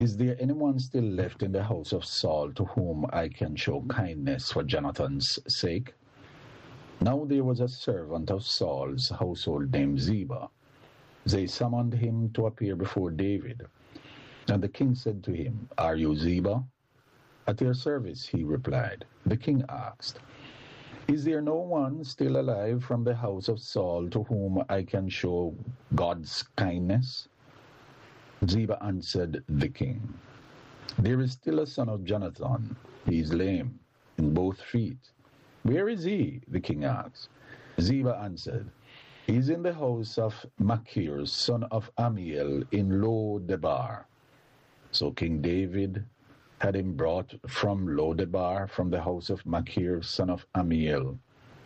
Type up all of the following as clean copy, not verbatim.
Is there anyone still left in the house of Saul to whom I can show kindness for Jonathan's sake? Now there was a servant of Saul's household named Ziba. They summoned him to appear before David. And the king said to him, Are you Ziba? At your service, he replied. The king asked, Is there no one still alive from the house of Saul to whom I can show God's kindness? Ziba answered the king, There is still a son of Jonathan. He is lame in both feet. Where is he? The king asked. Ziba answered, He is in the house of Machir, son of Amiel, in Lo-debar. So King David had him brought from Lo-debar, from the house of Machir, son of Amiel.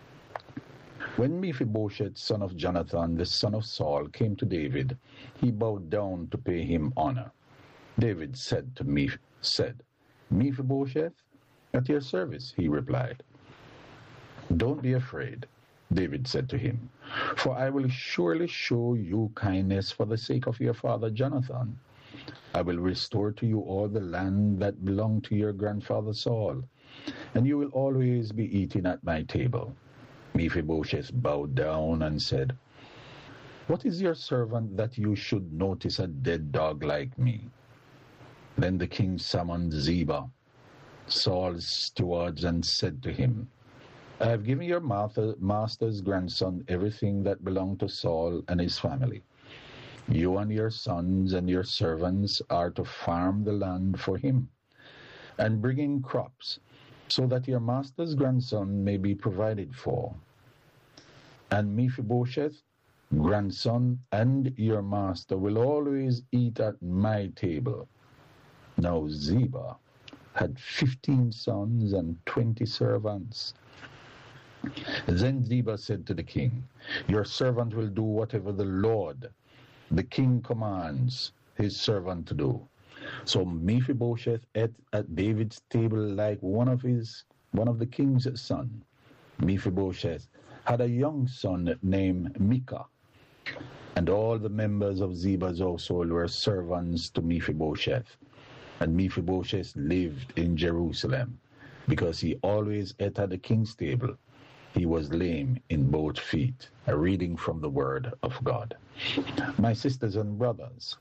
When Mephibosheth, son of Jonathan, the son of Saul, came to David, he bowed down to pay him honor. David said, Mephibosheth, at your service, he replied. Don't be afraid, David said to him, for I will surely show you kindness for the sake of your father Jonathan. I will restore to you all the land that belonged to your grandfather Saul, and you will always be eating at my table. Mephibosheth bowed down and said, What is your servant that you should notice a dead dog like me? Then the king summoned Ziba, Saul's steward, and said to him, I have given your master's grandson everything that belonged to Saul and his family. You and your sons and your servants are to farm the land for him and bring in crops, so that your master's grandson may be provided for. And Mephibosheth, grandson, and your master will always eat at my table. Now Ziba had 15 sons and 20 servants. Then Ziba said to the king, Your servant will do whatever the Lord, the king, commands his servant to do. So Mephibosheth ate at David's table like one of the king's sons. Mephibosheth had a young son named Micah, and all the members of Ziba's household were servants to Mephibosheth. And Mephibosheth lived in Jerusalem, because he always ate at the king's table. He was lame in both feet. A reading from the Word of God. My sisters and brothers,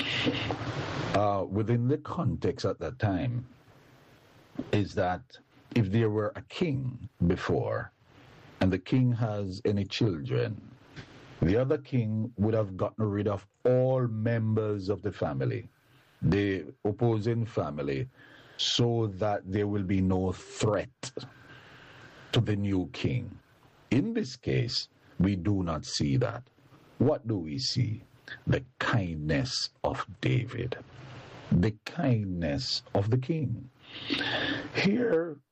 within the context at that time, is that if there were a king before, and the king has any children, the other king would have gotten rid of all members of the family, the opposing family, so that there will be no threat to the new king. In this case, we do not see that. What do we see? The kindness of David. The kindness of the king. Here,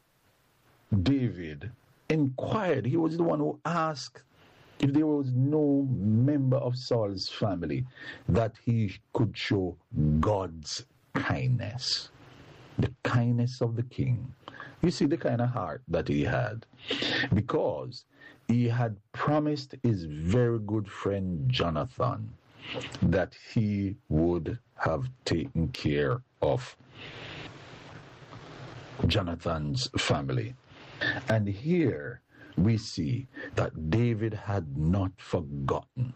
David inquired. He was the one who asked if there was no member of Saul's family that he could show God's kindness. The kindness of the king. You see the kind of heart that he had, because he had promised his very good friend Jonathan that he would have taken care of Jonathan's family. And here we see that David had not forgotten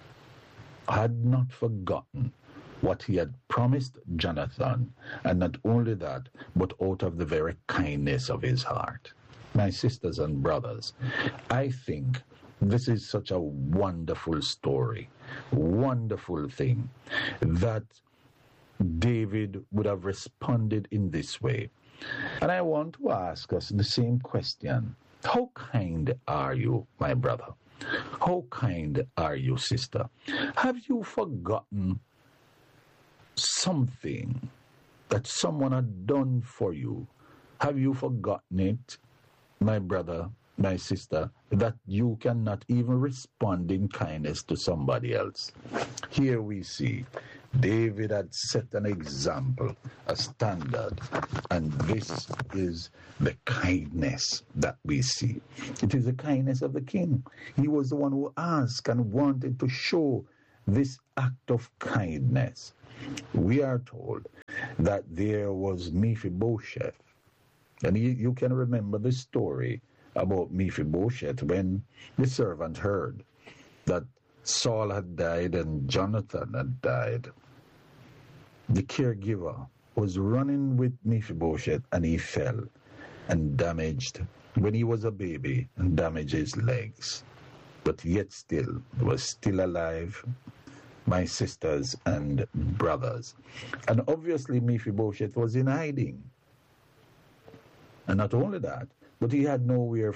what he had promised Jonathan, and not only that, but out of the very kindness of his heart. My sisters and brothers, I think this is such a wonderful story, wonderful thing, that David would have responded in this way. And I want to ask us the same question. How kind are you, my brother? How kind are you, sister? Have you forgotten something that someone had done for you? Have you forgotten it, my brother, my sister, that you cannot even respond in kindness to somebody else? Here we see David had set an example, a standard, and this is the kindness that we see. It is the kindness of the king. He was the one who asked and wanted to show this act of kindness. we are told that there was Mephibosheth. And you can remember the story about Mephibosheth when the servant heard that Saul had died and Jonathan had died. The caregiver was running with Mephibosheth and he fell and damaged, when he was a baby, and damaged his legs. But yet still, he was still alive, my sisters and brothers. And obviously Mephibosheth was in hiding. And not only that, but he had nowhere